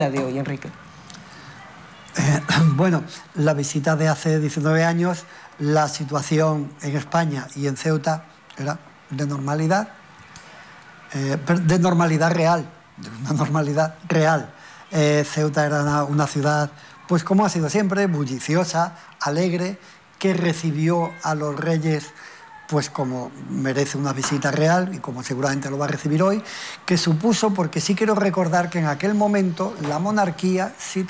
de hoy, Enrique? Bueno, la visita de hace 19 años, la situación en España y en Ceuta era de normalidad real, de una normalidad real. Ceuta era una ciudad, pues como ha sido siempre, bulliciosa, alegre, que recibió a los reyes pues como merece una visita real y como seguramente lo va a recibir hoy, que supuso, porque sí quiero recordar que en aquel momento la monarquía sí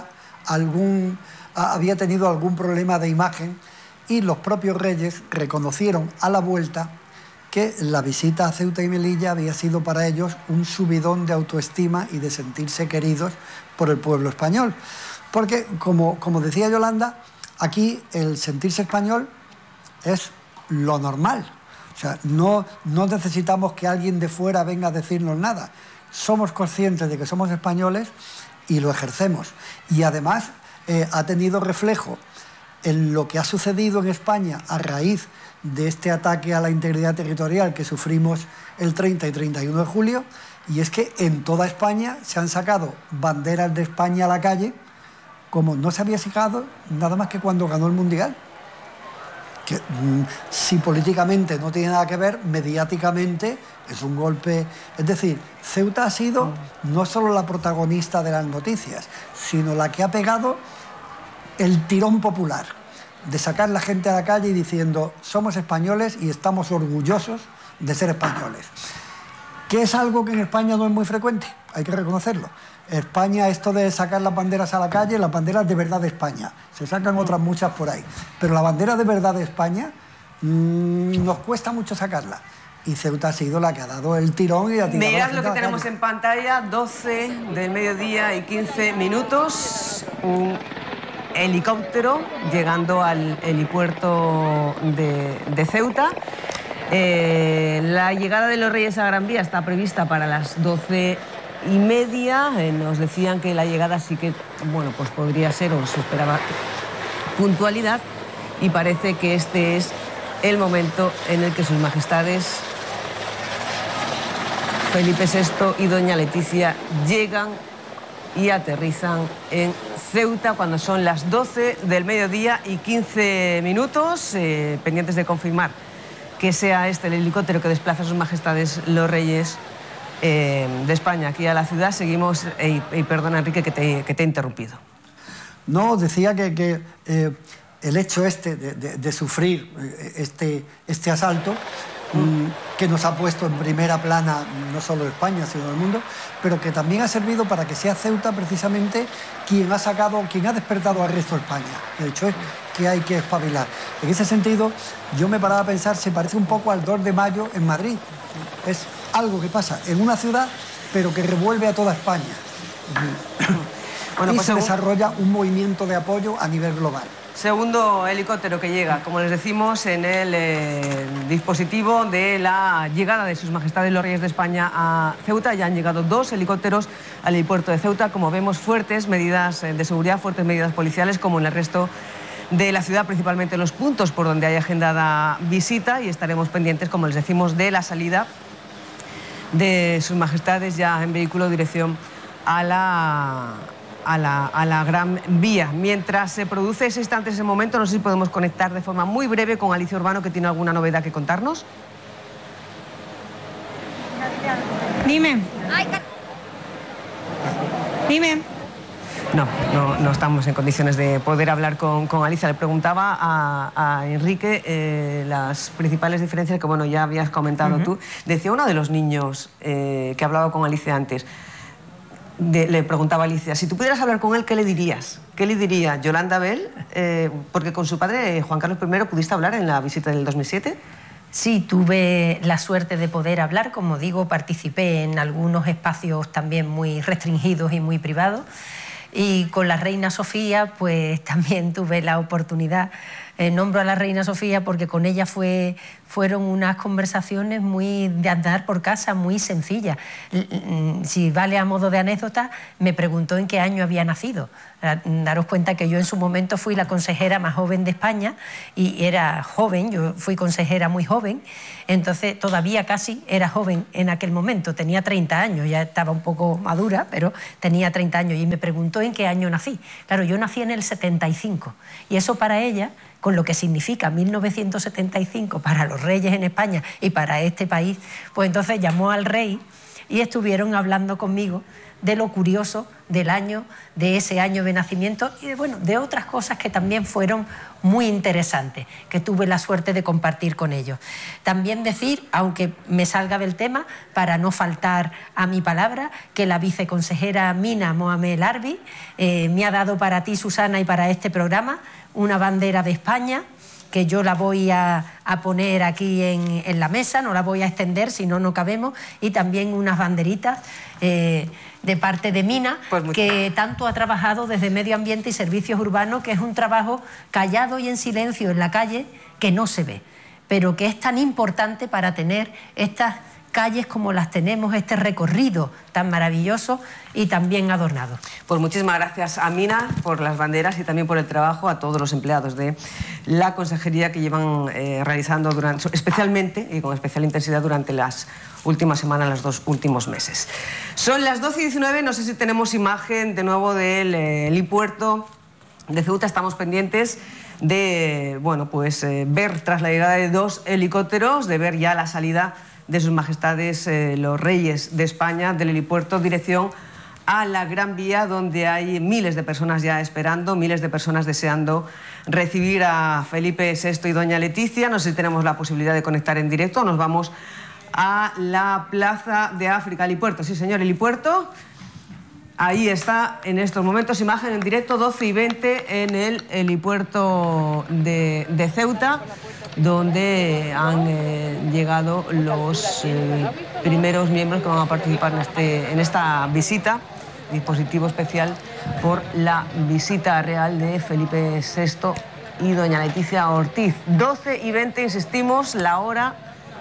había tenido algún problema de imagen y los propios reyes reconocieron a la vuelta que la visita a Ceuta y Melilla había sido para ellos un subidón de autoestima y de sentirse queridos por el pueblo español. Porque, como decía Yolanda, aquí el sentirse español es lo normal. O sea, no necesitamos que alguien de fuera venga a decirnos nada. Somos conscientes de que somos españoles y lo ejercemos. Y además ha tenido reflejo en lo que ha sucedido en España a raíz de este ataque a la integridad territorial que sufrimos el 30 y 31 de julio, y es que en toda España se han sacado banderas de España a la calle como no se había sacado nada más que cuando ganó el Mundial. Que si políticamente no tiene nada que ver, mediáticamente es un golpe. Es decir, Ceuta ha sido no solo la protagonista de las noticias, sino la que ha pegado el tirón popular de sacar la gente a la calle y diciendo somos españoles y estamos orgullosos de ser españoles. Que es algo que en España no es muy frecuente, hay que reconocerlo. España, esto de sacar las banderas a la calle, las banderas de verdad de España. Se sacan otras muchas por ahí. Pero la bandera de verdad de España nos cuesta mucho sacarla. Y Ceuta ha sido la que ha dado el tirón y ha tirado. Mirad lo que tenemos en pantalla, 12 del mediodía y 15 minutos. Un helicóptero llegando al helipuerto de Ceuta. La llegada de los Reyes a Gran Vía está prevista para las 12:30. Nos decían que la llegada sí que, bueno, pues podría ser, o se esperaba puntualidad, y parece que este es el momento en el que sus majestades Felipe VI y doña Leticia llegan y aterrizan en Ceuta cuando son las 12 del mediodía y 15 minutos, pendientes de confirmar que sea este el helicóptero que desplaza a sus majestades los Reyes de España aquí a la ciudad. Seguimos, y perdona Enrique que te he interrumpido. No, decía que el hecho de sufrir este asalto, que nos ha puesto en primera plana no solo España, sino el mundo, pero que también ha servido para que sea Ceuta precisamente quien ha despertado al resto de España. De hecho, es que hay que espabilar. En ese sentido, yo me paraba a pensar, se parece un poco al 2 de mayo en Madrid. Es algo que pasa en una ciudad, pero que revuelve a toda España. Bueno, y pues se desarrolla un movimiento de apoyo a nivel global. Segundo helicóptero que llega, como les decimos, en el dispositivo de la llegada de sus majestades los Reyes de España a Ceuta. Ya han llegado 2 helicópteros al helipuerto de Ceuta. Como vemos, fuertes medidas de seguridad, fuertes medidas policiales, como en el resto de la ciudad, principalmente en los puntos por donde hay agendada visita, y estaremos pendientes, como les decimos, de la salida de sus majestades ya en vehículo dirección a la Gran Vía. Mientras se produce ese instante, ese momento, no sé si podemos conectar de forma muy breve con Alicia Urbano, que tiene alguna novedad que contarnos. Dime. Dime. No estamos en condiciones de poder hablar con Alicia. Le preguntaba a Enrique las principales diferencias que, bueno, ya habías comentado tú. Decía uno de los niños que hablaba con Alicia antes, le preguntaba a Alicia, si tú pudieras hablar con él, ¿qué le dirías? ¿Qué le diría Yolanda Bell? Porque con su padre, Juan Carlos I, ¿pudiste hablar en la visita del 2007? Sí, tuve la suerte de poder hablar. Como digo, participé en algunos espacios también muy restringidos y muy privados. Y con la reina Sofía, pues también tuve la oportunidad Nombro a la reina Sofía porque con ella fueron unas conversaciones muy de andar por casa, muy sencillas. Si vale a modo de anécdota, me preguntó en qué año había nacido. Daros cuenta que yo en su momento fui la consejera más joven de España y era joven, yo fui consejera muy joven, entonces todavía casi era joven en aquel momento, tenía 30 años, ya estaba un poco madura, pero tenía 30 años y me preguntó en qué año nací. Claro, yo nací en el 75 y eso para ella, con lo que significa 1975 para los reyes en España y para este país, pues entonces llamó al rey y estuvieron hablando conmigo de lo curioso del año, de ese año de nacimiento y de otras cosas que también fueron muy interesantes, que tuve la suerte de compartir con ellos. También decir, aunque me salga del tema, para no faltar a mi palabra, que la viceconsejera Mina Mohamed El Arbi me ha dado para ti, Susana, y para este programa una bandera de España, que yo la voy a poner aquí en la mesa, no la voy a extender, si no, no cabemos, y también unas banderitas de parte de Mina, que tanto ha trabajado desde Medio Ambiente y Servicios Urbanos, que es un trabajo callado y en silencio en la calle que no se ve, pero que es tan importante para tener estas calles como las tenemos, este recorrido tan maravilloso y tan bien adornado. Pues muchísimas gracias a Mina por las banderas y también por el trabajo, a todos los empleados de la consejería que llevan realizando especialmente y con especial intensidad durante las últimas semanas, los 2 últimos meses. Son las 12:19, no sé si tenemos imagen de nuevo del helipuerto de Ceuta. Estamos pendientes de ver tras la llegada de 2 helicópteros, de ver ya la salida de sus majestades los reyes de España del helipuerto, dirección a la Gran Vía, donde hay miles de personas ya esperando, miles de personas deseando recibir a Felipe VI y doña Leticia. No sé si tenemos la posibilidad de conectar en directo. Nos vamos a la Plaza de África, helipuerto. Sí, señor, helipuerto. Ahí está en estos momentos, imagen en directo, 12:20 en el helipuerto de Ceuta, donde han llegado los primeros miembros que van a participar en esta visita, dispositivo especial por la visita real de Felipe VI y doña Leticia Ortiz. 12:20, insistimos, la hora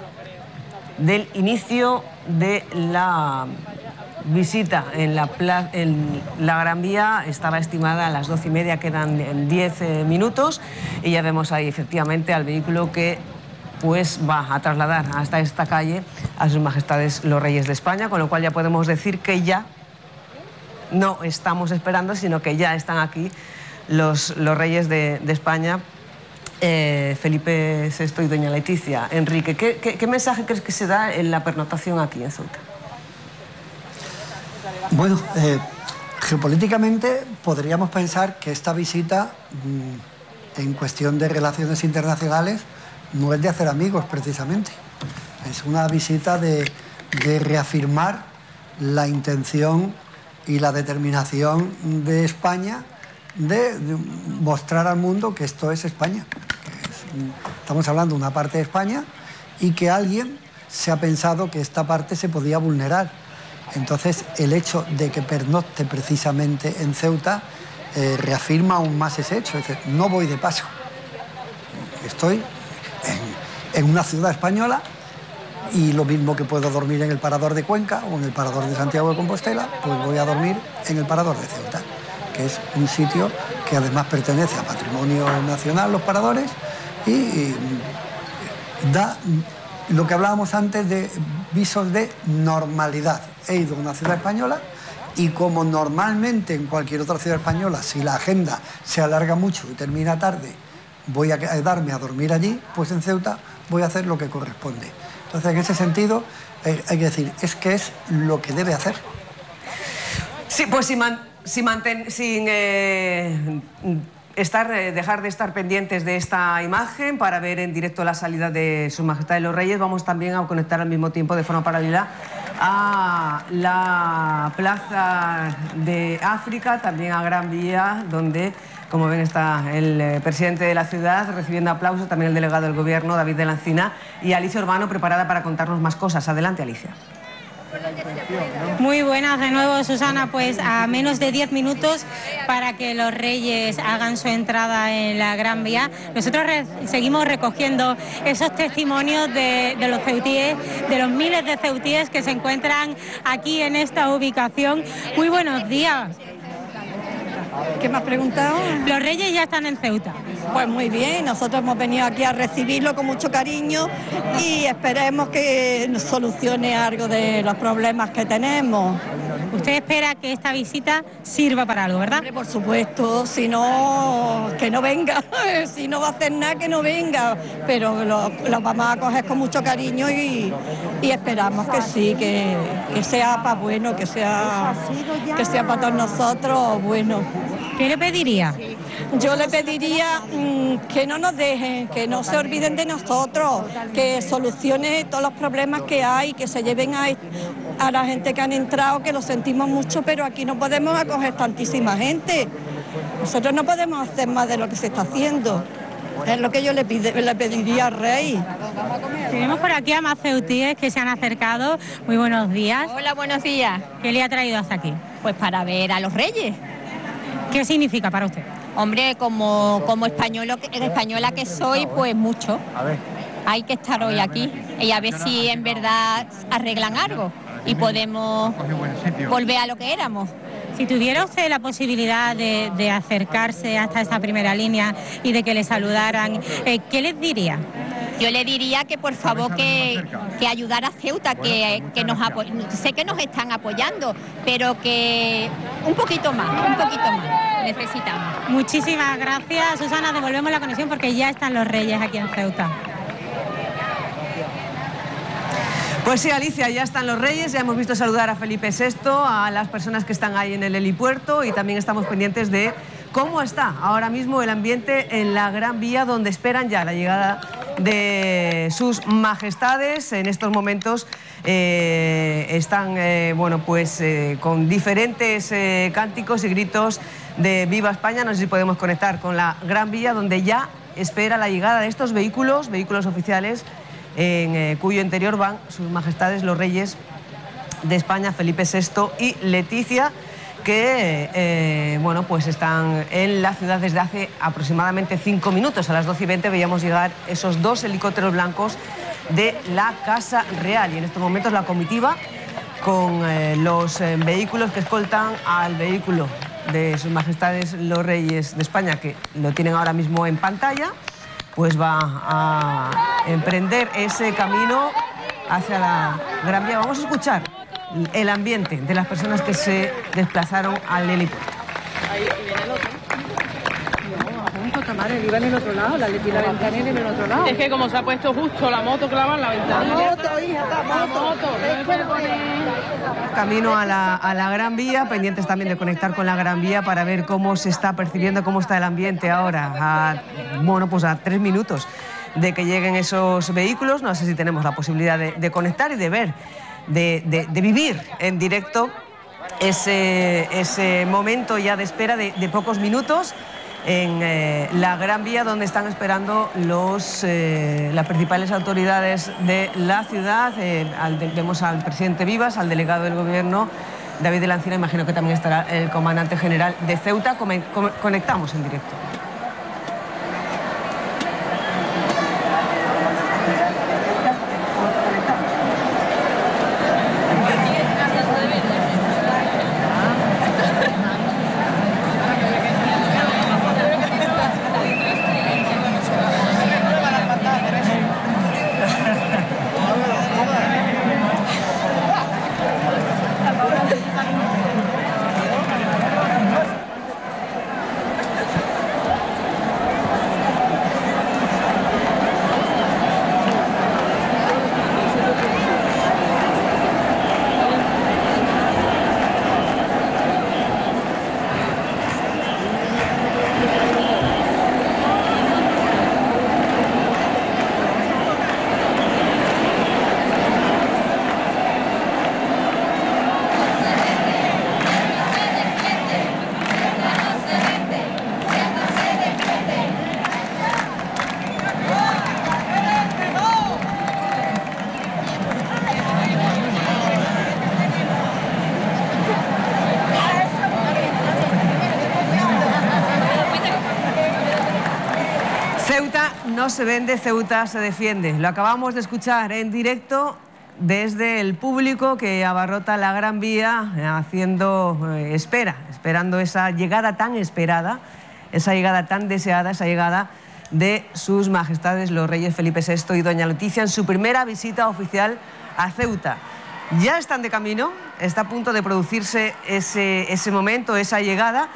del inicio de la visita en la Gran Vía. Estaba estimada a las 12:30, quedan 10 minutos y ya vemos ahí efectivamente al vehículo que pues va a trasladar hasta esta calle a sus majestades los reyes de España, con lo cual ya podemos decir que ya no estamos esperando, sino que ya están aquí los reyes de España, Felipe VI y doña Leticia. Enrique, ¿qué mensaje crees que se da en la pernotación aquí en Ceuta? Bueno, geopolíticamente podríamos pensar que esta visita, en cuestión de relaciones internacionales, no es de hacer amigos precisamente. Es una visita de reafirmar la intención y la determinación de España de mostrar al mundo que esto es España. Estamos hablando de una parte de España y que alguien se ha pensado que esta parte se podía vulnerar. Entonces, el hecho de que pernocte precisamente en Ceuta reafirma aún más ese hecho. Es decir, no voy de paso. Estoy en una ciudad española y lo mismo que puedo dormir en el Parador de Cuenca o en el Parador de Santiago de Compostela, pues voy a dormir en el Parador de Ceuta, que es un sitio que además pertenece a Patrimonio Nacional, los paradores, y da lo que hablábamos antes de visos de normalidad. He ido a una ciudad española y como normalmente en cualquier otra ciudad española, si la agenda se alarga mucho y termina tarde, voy a quedarme a dormir allí, pues en Ceuta voy a hacer lo que corresponde. Entonces, en ese sentido, hay que decir, es que es lo que debe hacer. Sí, pues dejar de estar pendientes de esta imagen para ver en directo la salida de Sus Majestades los Reyes, vamos también a conectar al mismo tiempo de forma paralela a la Plaza de África, también a Gran Vía, donde, como ven, está el presidente de la ciudad recibiendo aplausos, también el delegado del Gobierno, David de la Encina, y Alicia Urbano, preparada para contarnos más cosas. Adelante, Alicia. Muy buenas de nuevo, Susana. Pues a menos de 10 minutos para que los Reyes hagan su entrada en la Gran Vía. Nosotros seguimos recogiendo esos testimonios de los ceutíes, de los miles de ceutíes que se encuentran aquí en esta ubicación. Muy buenos días. ¿Qué me has preguntado? Los Reyes ya están en Ceuta. Pues muy bien, nosotros hemos venido aquí a recibirlo con mucho cariño y esperemos que nos solucione algo de los problemas que tenemos. Usted espera que esta visita sirva para algo, ¿verdad? Hombre, por supuesto, si no, que no venga, si no va a hacer nada, que no venga, pero lo vamos a coger con mucho cariño y esperamos que sí, que sea para bueno, que sea para todos nosotros bueno. ¿Qué le pediría? Yo le pediría que no nos dejen, que no se olviden de nosotros, que solucione todos los problemas que hay, que se lleven a la gente que han entrado, que lo sentimos mucho, pero aquí no podemos acoger tantísima gente. Nosotros no podemos hacer más de lo que se está haciendo. Es lo que yo le pediría al rey. Tenemos por aquí a más ceutíes que se han acercado. Muy buenos días. Hola, buenos días. ¿Qué le ha traído hasta aquí? Pues para ver a los Reyes. ¿Qué significa para usted? Hombre, como española que soy, pues mucho. Hay que estar hoy aquí y a ver si en verdad arreglan algo y podemos volver a lo que éramos. Si tuviera usted la posibilidad de acercarse hasta esta primera línea y de que le saludaran, ¿qué les diría? Yo le diría que por favor que ayudara a Ceuta, que sé que nos están apoyando, pero que un poquito más necesitamos. Muchísimas gracias, Susana. Devolvemos la conexión porque ya están los Reyes aquí en Ceuta. Pues sí, Alicia, ya están los Reyes, ya hemos visto saludar a Felipe VI, a las personas que están ahí en el helipuerto y también estamos pendientes de cómo está ahora mismo el ambiente en la Gran Vía, donde esperan ya la llegada de sus majestades. En estos momentos están con diferentes cánticos y gritos de Viva España. No sé si podemos conectar con la Gran Vía, donde ya espera la llegada de estos vehículos oficiales, en cuyo interior van sus majestades los Reyes de España, Felipe VI y Leticia, que están en la ciudad desde hace aproximadamente 5 minutos. A las 12:20 veíamos llegar esos 2 helicópteros blancos de la Casa Real y en estos momentos la comitiva con los vehículos que escoltan al vehículo de sus majestades los Reyes de España, que lo tienen ahora mismo en pantalla, pues va a emprender ese camino hacia la Gran Vía. Vamos a escuchar el ambiente de las personas que se desplazaron al helipuerto. Ahí viene el otro. Madre, iba en el otro lado, la ventana en el otro lado. Es que como se ha puesto justo la moto clavada en la ventana. La moto, hija, la moto. Camino a la Gran Vía, pendientes también de conectar con la Gran Vía para ver cómo se está percibiendo, cómo está el ambiente ahora, a 3 minutos de que lleguen esos vehículos. No sé si tenemos la posibilidad de conectar y de ver, de vivir en directo ese momento ya de espera de pocos minutos en la Gran Vía, donde están esperando las principales autoridades de la ciudad. Vemos al presidente Vivas, al delegado del gobierno David de la Encina, imagino que también estará el comandante general de Ceuta. Conectamos en directo. no se vende, Ceuta se defiende. Lo acabamos de escuchar en directo desde el público que abarrota la Gran Vía haciendo esperando esa llegada tan esperada, esa llegada tan deseada, esa llegada de sus majestades los reyes Felipe VI y doña Leticia en su primera visita oficial a Ceuta. Ya están de camino, está a punto de producirse ese momento, esa llegada.